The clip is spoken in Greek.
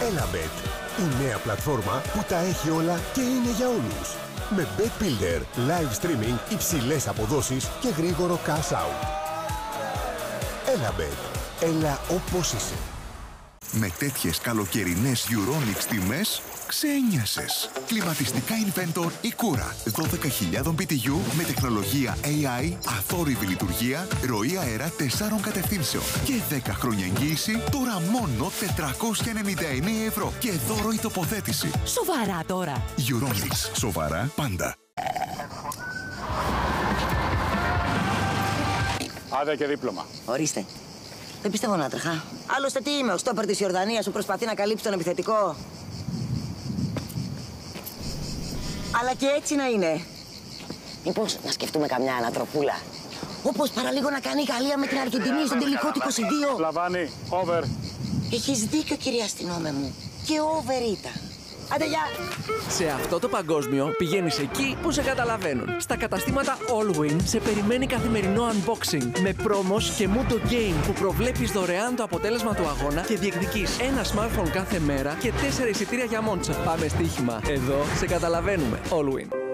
Elabet, η νέα πλατφόρμα που τα έχει όλα και είναι για όλους. Με Bet Builder, live streaming, υψηλές αποδόσεις και γρήγορο cash out. Elabet, έλα όπως είσαι. Με τέτοιες καλοκαιρινές Euronics τιμές, ξένιασες. Κλιματιστικά Inventor ή Cura 12.000 BTU με τεχνολογία AI, αθόρυβη λειτουργία, ροή αέρα 4 κατευθύνσεων και 10 χρόνια εγγύηση, τώρα μόνο 499 ευρώ και δώρο η τοποθέτηση. Σοβαρά τώρα. Euronics. Σοβαρά πάντα. Άδεια και δίπλωμα. Ορίστε. Δεν πιστεύω να τρέχα. Άλλωστε τι είμαι, ο στόπερ της Ιορδανίας που προσπαθεί να καλύψει τον επιθετικό. Αλλά και έτσι να είναι. Μήπως να σκεφτούμε καμιά ανατροπούλα. Όπως παραλίγο να κάνει η Γαλλία με την Αργεντινή στον τελικό του 22. Λαβάνι, over. Έχεις δίκιο, κυρία αστυνόμε μου. Και over ήταν. Άντε, γεια! Σε αυτό το παγκόσμιο πηγαίνεις εκεί που σε καταλαβαίνουν. Στα καταστήματα Allwyn σε περιμένει καθημερινό unboxing με promos και Muto Game που προβλέπεις δωρεάν το αποτέλεσμα του αγώνα και διεκδικείς ένα smartphone κάθε μέρα και 4 εισιτήρια για Μόντσα. Πάμε στοίχημα. Εδώ σε καταλαβαίνουμε. Allwyn.